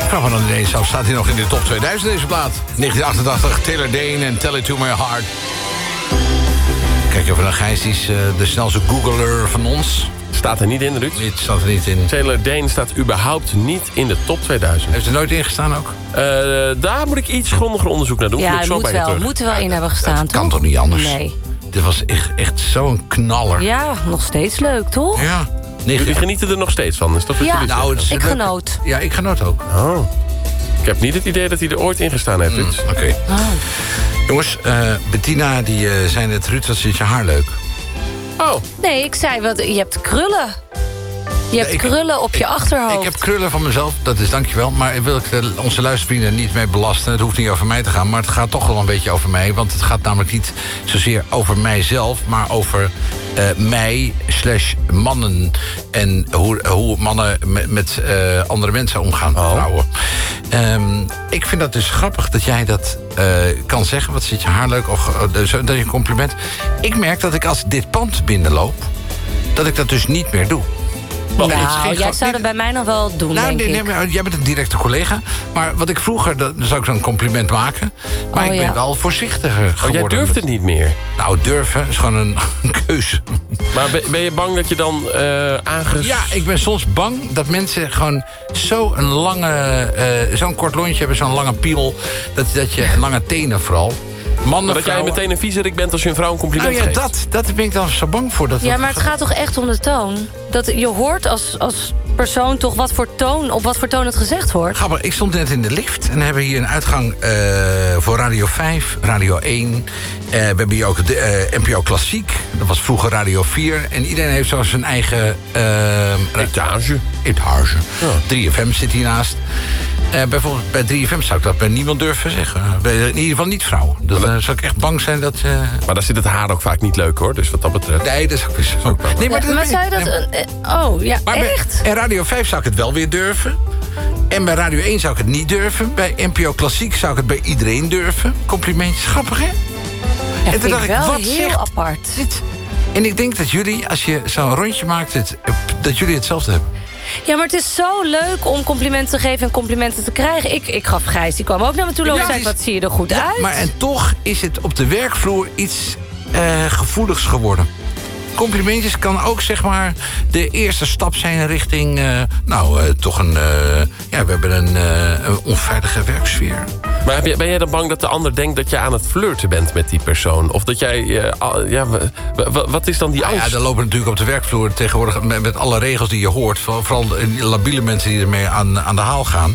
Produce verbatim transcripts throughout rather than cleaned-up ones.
Knapper dan ineens af staat hij nog in de top tweeduizend deze plaat. negentien achtentachtig, Taylor Dayne en Tell It To My Heart. Kijk even naar Gijs, die is uh, de snelste googler van ons. Staat er niet in, Ruud. Dit staat er niet in. Taylor Dayne staat überhaupt niet in de top tweeduizend. Heeft er nooit in gestaan ook? Uh, daar moet ik iets grondiger onderzoek naar doen. Ja, ik zo moet bij wel, terug. moet er wel in hebben gestaan, Dat kan toch? toch niet anders? Nee. Dit was echt, echt zo'n knaller. Ja, nog steeds leuk, toch? Ja. Jullie genieten er nog steeds van, is dat wat Ja, jullie Nou, het is ik leuk. genoot. Ja, ik genoot ook. Oh. Ik heb niet het idee dat hij er ooit in gestaan heeft. Mm, Ruud. Oké. Okay. Oh. Jongens, uh, Bettina die uh, zei net, Ruud, wat zit je haar leuk? Oh, Nee, ik zei, wat, je hebt krullen. Je hebt ik- krullen op je achterhoofd. Ik heb krullen van mezelf, dat is dankjewel. Maar ik wil ik de, onze luistervrienden niet mee belasten. Het hoeft niet over mij te gaan, maar het gaat toch wel een beetje over mij. Want het gaat namelijk niet zozeer over mijzelf, maar over uh, mij slash mannen. En hoe, hoe mannen met, met uh, andere mensen omgaan, Oh. vrouwen. Um, ik vind dat dus grappig dat jij dat uh, kan zeggen. Wat zit je haar leuk? Of uh, dat is een compliment. Ik merk dat ik als dit pand binnenloop, dat ik dat dus niet meer doe. Want het is Nou, geen jij grap- zou dat bij mij nog wel doen, nou, denk nee, nee, ik. maar jij bent een directe collega. Maar wat ik vroeger, dan zou ik zo'n compliment maken. Maar Oh, ik ben ja. wel voorzichtiger oh geworden. jij durft het niet meer. Nou, durven is gewoon een, een keuze. Maar ben, ben je bang dat je dan uh, aanges... Ja, ik ben soms bang dat mensen gewoon zo'n lange... Uh, zo'n kort lontje hebben, zo'n lange piemel. Dat, dat je lange tenen vooral. Mannen, Maar dat jij vrouwen- meteen een viezerik bent als je een vrouw een compliment Nou ja, geeft. dat, dat ben ik dan zo bang voor. Dat Ja, dat- maar het gaat toch echt om de toon? Dat je hoort als, als persoon toch wat voor toon, op wat voor toon het gezegd wordt. Grappig, ik stond net in de lift en we hebben hier een uitgang uh, voor Radio vijf, Radio één. Uh, we hebben hier ook de uh, N P O Klassiek. Dat was vroeger Radio vier. En iedereen heeft zo zijn eigen... Uh, Etage. Etage. Ja. drie F M zit hiernaast. Uh, bijvoorbeeld bij drie F M zou ik dat bij niemand durven zeggen. Bij, in ieder geval niet vrouwen. Dan uh, zou ik echt bang zijn dat... Uh... Maar daar zit het haar ook vaak niet leuk, hoor. Dus wat dat betreft... Nee, dat is ook weer zo. Nee, Maar, dat- maar zou je dat... nee, uh, oh, ja, maar bij- echt? En Radio vijf zou ik het wel weer durven. En bij Radio één zou ik het niet durven. Bij N P O Klassiek zou ik het bij iedereen durven. Complimentjes, grappig, hè? Ja, en vind toen dacht ik ik, wel wat heel zegt apart. dit? En ik denk dat jullie, als je zo'n rondje maakt, het, dat jullie hetzelfde hebben. Ja, maar het is zo leuk om complimenten te geven en complimenten te krijgen. Ik, ik gaf Gijs, die kwam ook naar me toe lopen en Ja, zei, die is- wat zie je er goed Ja, uit. maar en toch is het op de werkvloer iets uh, gevoeligs geworden. Complimentjes kan ook, zeg maar, de eerste stap zijn richting... Uh, nou, uh, toch een... Uh, ja, we hebben een, uh, een onveilige werksfeer. Maar heb je, ben jij dan bang dat de ander denkt dat je aan het flirten bent met die persoon? Of dat jij... Uh, al- ja, w- w- wat is dan die Nou angst? ja, er lopen natuurlijk op de werkvloer tegenwoordig... met, met alle regels die je hoort... vooral de labiele mensen die ermee aan, aan de haal gaan.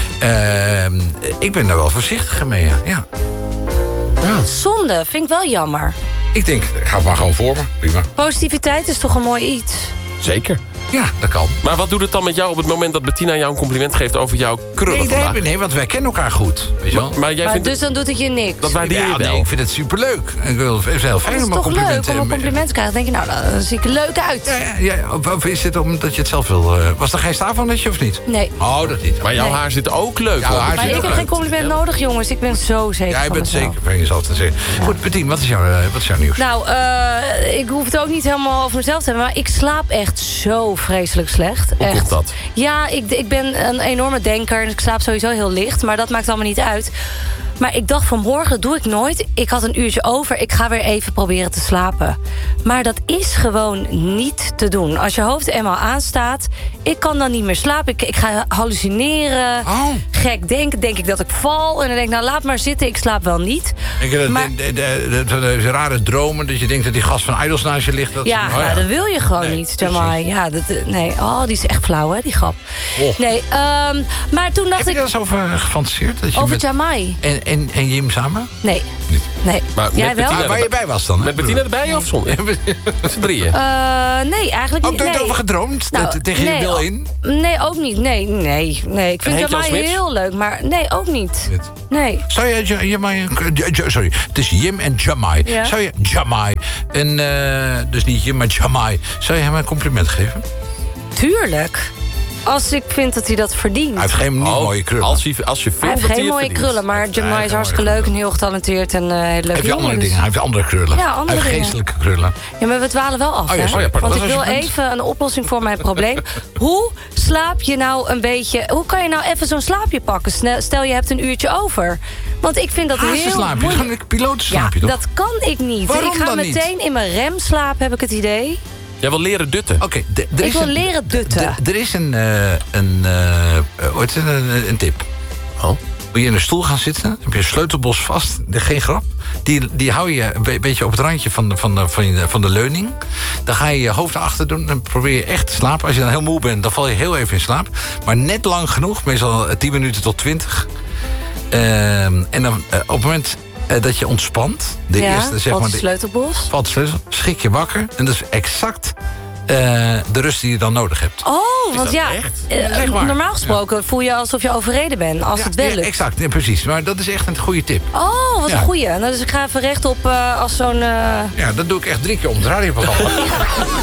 Uh, ik ben daar wel voorzichtig mee, ja. ja. Ja. Zonde, vind ik wel jammer. Ik denk, ik ga het maar gewoon voor me. Prima. Positiviteit is toch een mooi iets? Zeker. Ja, dat kan. Maar wat doet het dan met jou op het moment dat Bettina jou een compliment geeft over jouw krullen Nee, vandaag? nee, nee, want wij kennen elkaar goed. Weet je wel? Maar jij Maar vindt dus dan doet het je niks. dat waardeer je Ja, wel. nee, ik vind het superleuk. Ik wil het is heel fijn Het is om een toch leuk compliment om een compliment te krijgen. Dan denk je, nou, dan zie ik er leuk uit. Ja, ja, ja, of, of is dit omdat je het zelf wil? Uh, was er geen staafvalletje of niet? Nee. Oh, dat niet. Maar jouw Nee. haar zit ook leuk. Jouw hoor. haar Maar zit ik ook heb leuk. geen compliment nodig, jongens. Ik ben zo zeker Jij van bent mezelf. zeker van jezelf te zeggen. Goed, Bettien, wat is jouw, uh, wat is jouw nieuws? Nou, uh, ik hoef het ook niet helemaal over mezelf te hebben... maar ik slaap echt zo vreselijk slecht. Hoe echt. komt dat? Ja, ik, ik ben een enorme denker en ik slaap sowieso heel licht... maar dat maakt allemaal niet uit. Maar ik dacht vanmorgen, dat doe ik nooit. Ik had een uurtje over, ik ga weer even proberen te slapen. Maar dat is gewoon niet te doen. Als je hoofd eenmaal aanstaat, ik kan dan niet meer slapen. Ik, ik ga hallucineren, Oh. gek denken. Denk ik dat ik val en dan denk ik, nou laat maar zitten. Ik slaap wel niet. Ik, de, Maar- de, de, de, de- de rare dromen, dat je denkt dat die gast van Idols naast je ligt. Dat Ja, oh, nou, dat wil je gewoon Nee, niet, Jamai. Ja, dat, eh, nee, oh, die is echt flauw, hè, die grap. Oh. Nee, um, maar toen dacht Heb je ik... daar eens over uh, gefantaseerd? Dat je Over met, Jamai? en, en, en Jim samen? Nee. Niet. Nee. Maar Jij met wel? Bettina- Ah, waar je bij was dan? Hè? Met Bettina erbij of zonder? Met z'n drieën. Uh, nee, eigenlijk Ook niet. nooit Nee. over gedroomd? Nou, dat, tegen je nee, wil oh, in? Nee, ook niet. Nee, nee, nee. Ik vind En Henk-Jan Jamai Smits? heel leuk, maar nee, ook niet. Niet. Nee. Zou je Ja- Jamai... Ja, Ja- Sorry, het is Jim en Jamai. Ja. Zou je Jamai, en, uh, dus niet Jim, maar Jamai... zou je hem een compliment geven? Tuurlijk. Als ik vind dat hij dat verdient. Hij heeft geen niet Oh, mooie krullen. Als je, als je Hij vindt heeft dat geen hij het mooie verdient. krullen, maar Gemini heeft is geen hartstikke mooie leuk en heel getalenteerd en uh, hele leuke Heeft hij andere jongen, dus- dingen? Hij heeft andere krullen. Ja, andere hij heeft dingen. geestelijke krullen. Ja, maar we dwalen wel af, Oh ja, hè? sorry, ja, pardon. Want ik Wat was wil je punt? even een oplossing voor mijn probleem. Hoe slaap je nou een beetje... Hoe kan je nou even zo'n slaapje pakken? Sne- Stel, je hebt een uurtje over. Want ik vind dat heel Hazenslaapje, moeilijk. gewoon een pilotenslaapje, Ja, toch? dat kan ik niet. Waarom ik ga dan niet? meteen in mijn remslaap, heb ik het idee. Jij wil leren dutten. Oké, de- er Ik is wil een- leren dutten. d- Er is een, eh, een, eh, eh, hoe heet het, een, een tip. Oh. Wil je in een stoel gaan zitten, heb je een sleutelbos vast, geen grap. Die, die hou je een be- beetje op het randje van de, van, de, van, de, van de leuning. Dan ga je je hoofd naar achter doen en probeer je echt te slapen. Als je dan heel moe bent, dan val je heel even in slaap. Maar net lang genoeg, meestal tien minuten tot twintig. Ehm, en dan uh, op het moment uh, dat je ontspant... De ja, eerste, zeg valt maar, de de- sleutelbos. valt de sleutel, schrik je wakker. En dat is exact uh, de rust die je dan nodig hebt. Oh, want dat ja, echt? eh, Ja, zeg maar. normaal gesproken voel je alsof je overreden bent. Als Ja, het wel ja, lukt. exact, ja, precies. Maar dat is echt een goede tip. Oh, wat Ja. een goeie. Nou, dus ik ga even rechtop uh, als zo'n... Uh... Ja, dat doe ik echt drie keer om het radioprogramma.